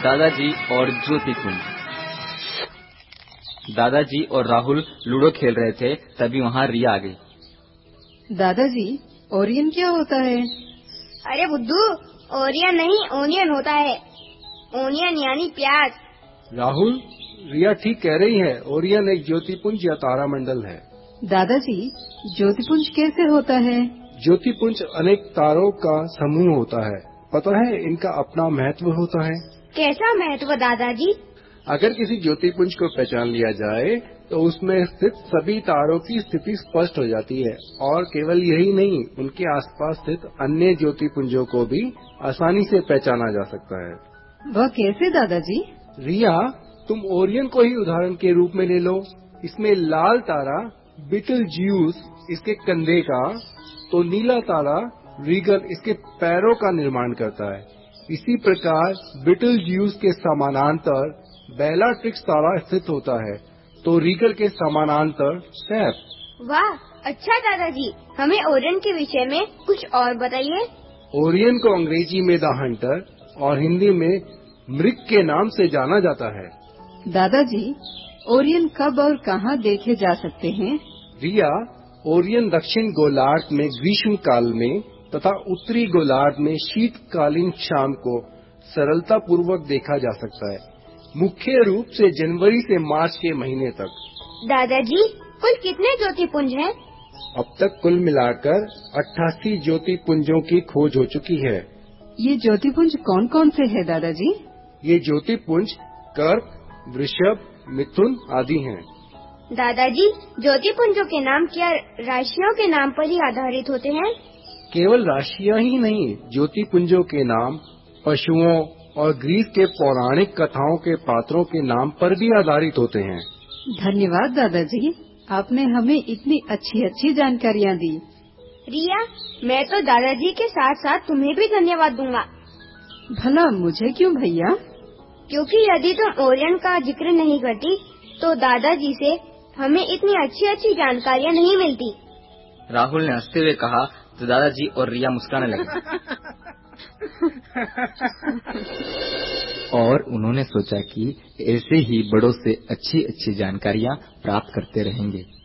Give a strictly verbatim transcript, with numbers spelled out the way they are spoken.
दादाजी और ज्योति कुंज। दादाजी और राहुल लूडो खेल रहे थे, तभी वहाँ रिया आ गई। दादाजी, ओरियन क्या होता है? अरे बुद्धू, ओरियन नहीं ओनियन होता है। ओनियन यानी प्याज। राहुल, रिया ठीक कह रही है, ओरियन एक ज्योतिपुंज या तारामंडल है। दादाजी, ज्योतिपुंज कैसे होता है? ज्योतिपुंज अनेक तारों का समूह होता है। पता है इनका अपना महत्व होता है। कैसा महत्व दादाजी? अगर किसी ज्योतिपुंज को पहचान लिया जाए तो उसमें स्थित सभी तारों की स्थिति स्पष्ट हो जाती है, और केवल यही नहीं, उनके आसपास स्थित अन्य ज्योतिपुंजों को भी आसानी से पहचाना जा सकता है। वह कैसे दादाजी? रिया, तुम ओरियन को ही उदाहरण के रूप में ले लो। इसमें लाल तारा बीटलज्यूस इसके कंधे का, तो नीला तारा रीगल इसके पैरों का निर्माण करता है। इसी प्रकार बीटलज्यूस के समानांतर बेलाट्रिक्स तारा स्थित होता है, तो रीगल के समानांतर सैफ। वाह, अच्छा दादाजी, हमें ओरियन के विषय में कुछ और बताइए। ओरियन को अंग्रेजी में द हंटर और हिंदी में मृग के नाम से जाना जाता है। दादाजी, ओरियन कब और कहाँ देखे जा सकते हैं? रिया, ओरियन दक्षिण गोलार्ध में ग्रीष्म काल में तथा उत्तरी गोलार्ध में शीतकालीन शाम को सरलता पूर्वक देखा जा सकता है, मुख्य रूप से जनवरी से मार्च के महीने तक। दादाजी, कुल कितने ज्योतिपुंज हैं? अब तक कुल मिलाकर अट्ठासी ज्योतिपुंजों की खोज हो चुकी है। ये ज्योतिपुंज कौन कौन से हैं दादाजी? ये ज्योतिपुंज कर्क, वृषभ, मिथुन आदि हैं। दादाजी, ज्योतिपुंजों के नाम क्या राशियों के नाम पर ही आधारित होते हैं? केवल राशियां ही नहीं, ज्योतिपुंजों के नाम पशुओं और ग्रीस के पौराणिक कथाओं के पात्रों के नाम पर भी आधारित होते हैं। धन्यवाद दादाजी, आपने हमें इतनी अच्छी अच्छी जानकारियाँ दी। रिया, मैं तो दादाजी के साथ साथ तुम्हें भी धन्यवाद दूंगा। भला मुझे क्यों भैया? क्योंकि यदि तुम ओरियन का जिक्र नहीं करती तो दादाजी से हमें इतनी अच्छी अच्छी जानकारियाँ नहीं मिलती। राहुल ने हंसते हुए कहा तो दादाजी और रिया मुस्कुराने लगे। और उन्होंने सोचा कि ऐसे ही बड़ों से अच्छी अच्छी जानकारियाँ प्राप्त करते रहेंगे।